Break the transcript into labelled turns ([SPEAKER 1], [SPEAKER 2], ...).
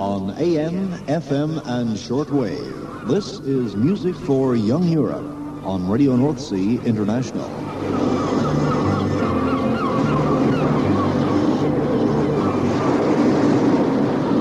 [SPEAKER 1] on AM, FM, and shortwave. This is Music for Young Europe on Radio North Sea International.